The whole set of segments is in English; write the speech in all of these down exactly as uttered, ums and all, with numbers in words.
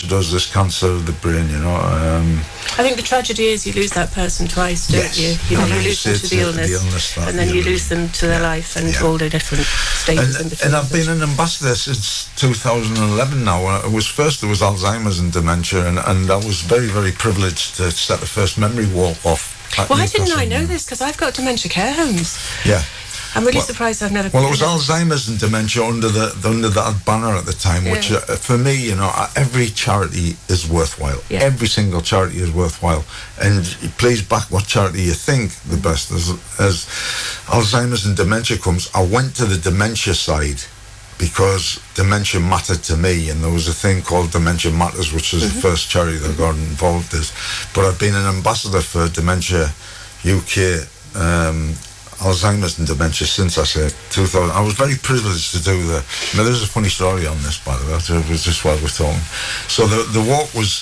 dementia does, this cancer of the brain, you know. Um, I think the tragedy is you lose that person twice, don't yes. you? You, know, you lose them to the illness, the illness and then the you illness. lose them to their yeah. life and yeah. all the different stages and, in between. and I've been an ambassador since two thousand eleven now. It was first there was Alzheimer's and dementia, and, and I was very, very privileged to set the first memory walk off. Why didn't I know this? Because I've got dementia care homes. Yeah. I'm really well, surprised I've never... Well, it was Alzheimer's and dementia under the under that banner at the time, yeah. which uh, for me, you know, every charity is worthwhile. Yeah. Every single charity is worthwhile. And please back what charity you think the best. As, as Alzheimer's and dementia comes, I went to the dementia side because dementia mattered to me, and there was a thing called Dementia Matters, which was mm-hmm. the first charity that got involved in. But I've been an ambassador for Dementia U K, um, Alzheimer's and dementia since I said two thousand. I was very privileged to do the... Now, there's a funny story on this, by the way. It was just while we're talking. So the the walk was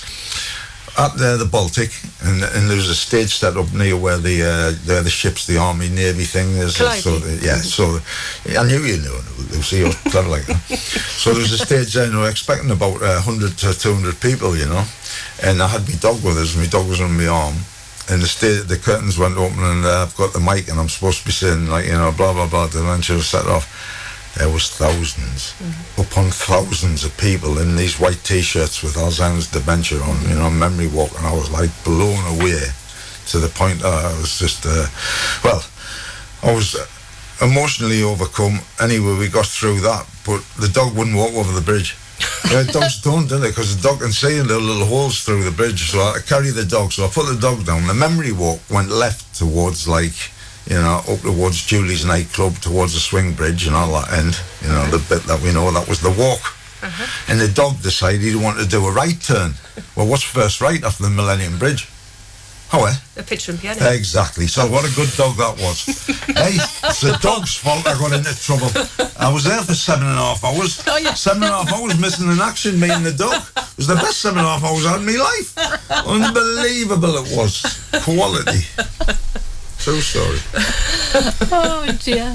up there, the Baltic, and and there was a stage set up near where the uh, where the ships, the Army, Navy thing is. Calliope. So the, yeah, so I knew you knew, Lucy, you're clever like that. So there was a stage there, and we were expecting about uh, one hundred to two hundred people, you know, and I had my dog with us, and my dog was on my arm. And the sta- the curtains went open, and uh, I've got the mic, and I'm supposed to be saying, like, you know, blah, blah, blah, the dementia was set off. There was thousands, mm-hmm. upon thousands of people in these white T-shirts with Alzheimer's dementia on, mm-hmm. you know, memory walk, and I was, like, blown away to the point that I was just, uh, well, I was emotionally overcome. Anyway, we got through that, but the dog wouldn't walk over the bridge. Yeah, dogs don't, do they? Because the dog can see the little holes through the bridge. So I carry the dog. So I put the dog down. The memory walk went left towards, like, you know, up towards Julie's nightclub, towards the swing bridge and all that end. You know, the bit that we know, that was the walk. Uh-huh. And the dog decided he wanted to do a right turn. Well, what's first right after the Millennium Bridge? Oh, eh? A picture and piano. Exactly. So what a good dog that was. Hey, it's the dog's fault I got into trouble. I was there for seven and a half hours. Oh, yeah. Seven and a half hours missing in action, me and the dog. It was the best seven and a half hours I had in my life. Unbelievable it was. Quality. True story. Oh, dear.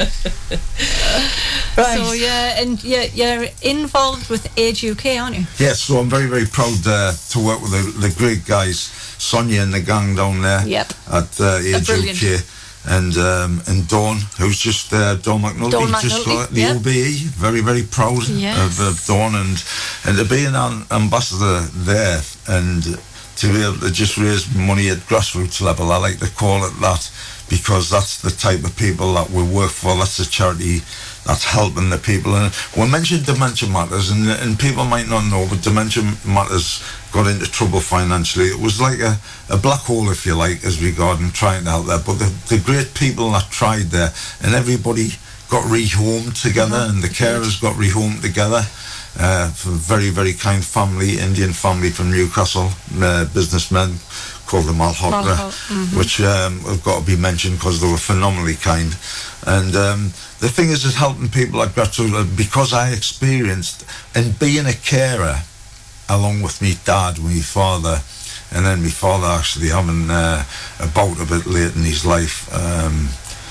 Right. So, yeah, and you're, you're involved with Age U K, aren't you? Yes, so I'm very, very proud uh, to work with the, the great guys, Sonia and the gang down there yep. at uh, Age U K, and um, and Dawn, who's just uh, Dawn McNulty, Dawn just McNulty, like the yep. O B E. Very, very proud yes. of uh, Dawn, and and to be an ambassador there and to be able to just raise money at grassroots level, I like to call it that, because that's the type of people that we work for. That's the charity that's helping the people. And we mentioned Dementia Matters, and, and people might not know, but Dementia Matters got into trouble financially. It was like a, a black hole, if you like, as regarding trying to help there. But the, the great people that tried there, and everybody got rehomed together, mm-hmm. and the carers got rehomed together. Uh, for a very, very kind family, Indian family from Newcastle, uh, businessmen, called the Malhotra, mm-hmm. which um, have got to be mentioned because they were phenomenally kind. And um, the thing is, is helping people like grassroots, because I experienced, and being a carer, along with me dad, my father, and then my father actually having uh, a bout a bit late in his life. Um,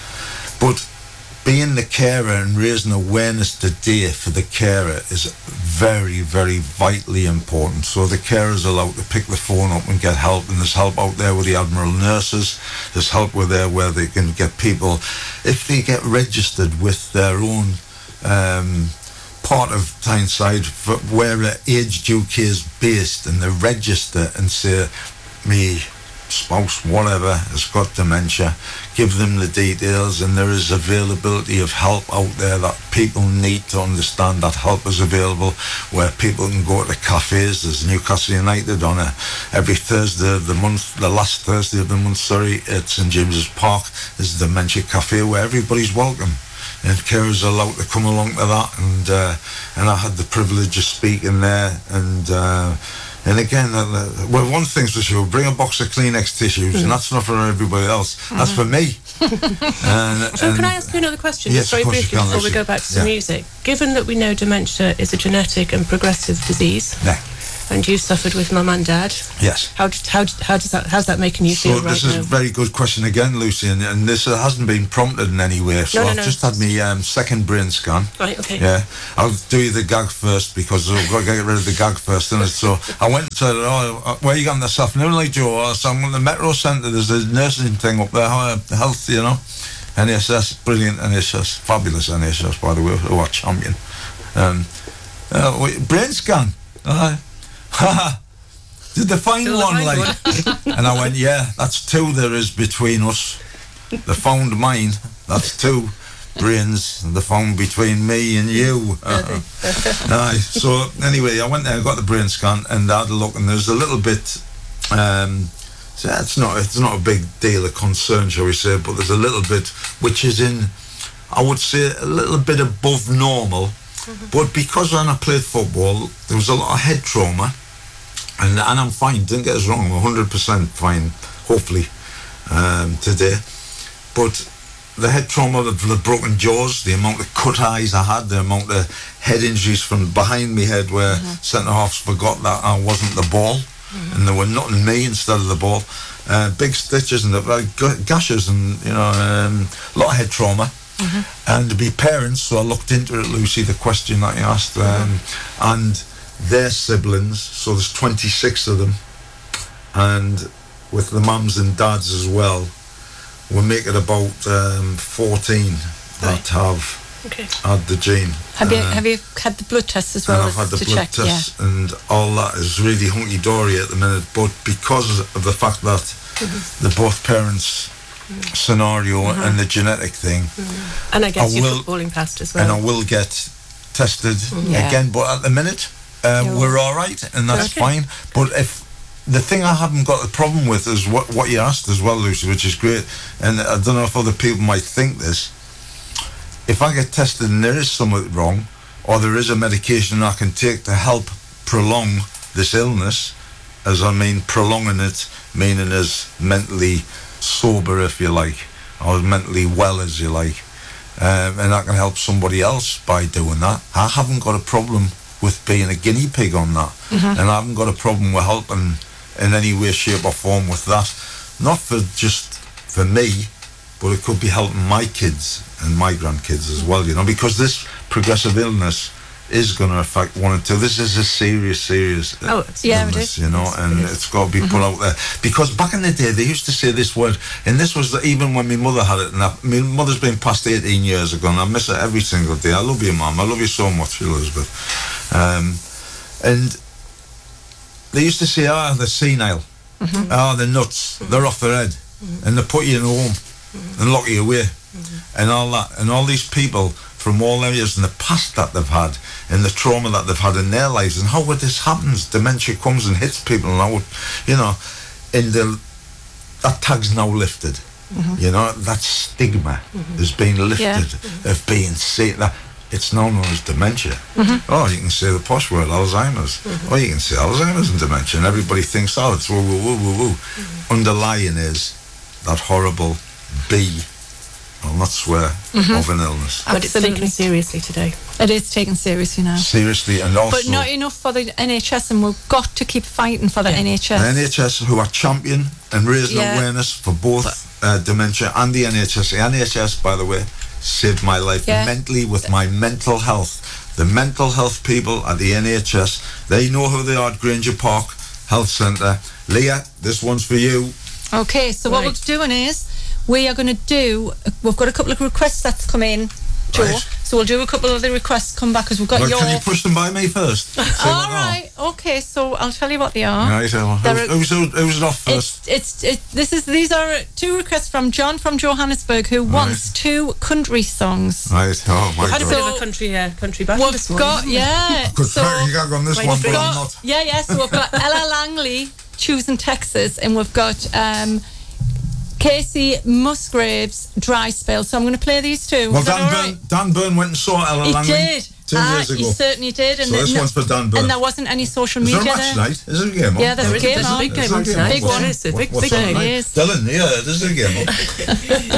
but being the carer and raising awareness today for the carer is very, very vitally important. So the carer is allowed to pick the phone up and get help, and there's help out there with the Admiral nurses. There's help with there where they can get people, if they get registered with their own um, part of Tyneside, for where Age U K is based, and they register and say, me spouse, whatever, has got dementia, give them the details, and there is availability of help out there that people need to understand that help is available, where people can go to cafes. There's Newcastle United on a, every Thursday of the month, the last Thursday of the month, sorry, at St James's Park. There's a dementia cafe where everybody's welcome, and carers are allowed to come along to that, and uh, and I had the privilege of speaking there, and uh, And again, uh, well, one thing's for sure, bring a box of Kleenex tissues, mm. and that's not for everybody else. Mm-hmm. That's for me. and, so and can I ask you another question, yes, just very briefly, before we go back to some yeah. music? Given that we know dementia is a genetic and progressive disease, yeah. And you suffered with mum and dad. Yes. How did, how did, how does that how's that making you So feel right this is now? a very good question again, Lucy, and, and this uh, hasn't been prompted in any way. So No, no, I've no. just had my um, second brain scan. Right. Okay. Yeah, I'll do you the gag first because I've got to get rid of the gag first, innit? So I went and said, "Oh, where you going this afternoon, like Joe?" I said, "I'm in the Metro Centre. There's a nursing thing up there, uh, health, you know, N H S, brilliant N H S, fabulous N H S, by the way, who are champion. Um, uh, wait, brain scan. Uh, Did they find Still one? find Like, and I went, yeah, that's two there is between us. They found mine. That's two brains. They found between me and you. Uh, aye. So anyway, I went there, got the brain scan, and I had a look, and there's a little bit. Um, so it's not it's not a big deal of concern, shall we say, but there's a little bit which is in, I would say, a little bit above normal. Mm-hmm. But because when I played football, there was a lot of head trauma. And, and I'm fine, don't get us wrong, I'm one hundred percent fine, hopefully, um, today. But the head trauma, the, the broken jaws, the amount of cut eyes I had, the amount of head injuries from behind me head where mm-hmm. centre-halves forgot that I wasn't the ball, mm-hmm. and they were nutting me instead of the ball. Uh, big stitches and uh, gashes and, you know, um, a lot of head trauma. Mm-hmm. And to be parents, so I looked into it, Lucy, the question that you asked, um, mm-hmm. and their siblings, so there's twenty-six of them, and with the mums and dads as well, we make it about um, fourteen that have okay. had the gene. Have you uh, have you had the blood test as well? And I've had the to blood check? tests, Yeah. and all that is really hunky-dory at the minute, but because of the fact that mm-hmm. the both parents mm-hmm. scenario mm-hmm. and the genetic thing, mm-hmm. and I guess I you're will, footballing past as well, and I will get tested mm-hmm. yeah. again, but at the minute Uh, yeah, we're all right, and that's okay. fine. But if the thing I haven't got a problem with is what what you asked as well, Lucy, which is great. And I don't know if other people might think this. If I get tested and there is something wrong, or there is a medication I can take to help prolong this illness, as I mean prolonging it, meaning as mentally sober, if you like, or mentally well, as you like, um, and I can help somebody else by doing that, I haven't got a problem with being a guinea pig on that, mm-hmm. and I haven't got a problem with helping in any way, shape or form with that. Not for just for me, but it could be helping my kids and my grandkids as well, you know, because this progressive illness is going to affect one and two. This is a serious, serious oh, yeah, illness, it is. you know, and it it's got to be mm-hmm. put out there. Because back in the day, they used to say this word, and this was the, even when my mother had it, and I, my mother's been passed eighteen years ago, and I miss her every single day. I love you, Mum. I love you so much, Elizabeth. Um, and they used to say, ah, oh, they're senile. Mm-hmm. Ah, oh, they're nuts. Mm-hmm. They're off their head. Mm-hmm. And they put you in a home mm-hmm. and lock you away mm-hmm. and all that. And all these people from all areas in the past that they've had and the trauma that they've had in their lives and how this happens, dementia comes and hits people and how, you know, and the, that tag's now lifted. Mm-hmm. You know, that stigma mm-hmm. has been lifted yeah. mm-hmm. of being sick. That it's now known as dementia. Mm-hmm. Oh, you can say the posh word, Alzheimer's. Mm-hmm. Oh, you can say Alzheimer's and dementia, and everybody thinks, oh, it's woo, woo, woo, woo, woo. Mm-hmm. Underlying is that horrible B, I'll not swear, mm-hmm. of an illness. But it's taken seriously today. It is taken seriously now. Seriously, and also... But not enough for the N H S, and we've got to keep fighting for the yeah. N H S. The N H S, who are champion and raising yeah. awareness for both uh, dementia and the N H S. The N H S, by the way, saved my life yeah. mentally with my mental health. The mental health people at the N H S, they know who they are at Granger Park Health Centre. Leah, this one's for you. Okay, so right. what we're doing is we are going to do, we've got a couple of requests that's come in, Joe. Right. So we'll do a couple of the requests come back because we've got well, your... Can you push them by me first? All right, okay, so I'll tell you what they are. Right, so who's, who's, who's off first? It's, it's, it, this is, these are two requests from John from Johannesburg who right. wants two country songs. Right, oh my God. God. Had a bit of a country, uh, country back we've this got, one. Yeah. Good so you got on this one, but got, I'm not. Yeah, yeah, so we've got Ella Langley, Choosing Texas, and we've got... Um, Casey Musgraves, Dry Spell. So I'm going to play these two. Well, Dan, right? Byrne, Dan Byrne went and saw Ella he Langley did. two ah, years ago. He certainly did. And so this no, one's for Dan Byrne. And there wasn't any social is media there. Is there a match tonight? Is there a game on? Yeah, there's, there a game there's on. a big game on tonight. Big one. It's a big, What's big game. It is. Dylan, yeah, there's a game on.